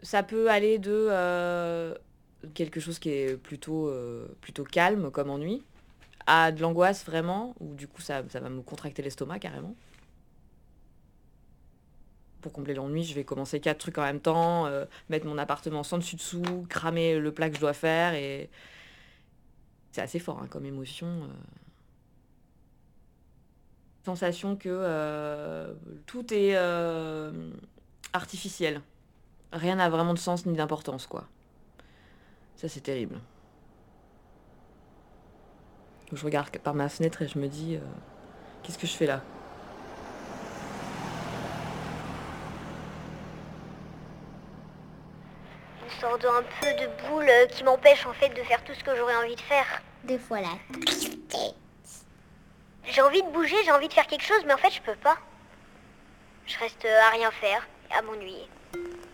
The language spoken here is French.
Ça peut aller de quelque chose qui est plutôt calme comme ennui, à de l'angoisse vraiment, où du coup ça va me contracter l'estomac carrément. Pour combler l'ennui, je vais commencer 4 trucs en même temps, mettre mon appartement sans dessus-dessous, cramer le plat que je dois faire, et c'est assez fort hein, comme émotion. Sensation que tout est artificiel. Rien n'a vraiment de sens ni d'importance, quoi. Ça, c'est terrible. Je regarde par ma fenêtre et je me dis, qu'est-ce que je fais là? Une sorte un peu de boule qui m'empêche en fait de faire tout ce que j'aurais envie de faire. Des fois la tristesse. J'ai envie de bouger, j'ai envie de faire quelque chose, mais en fait je peux pas. Je reste à rien faire, à m'ennuyer.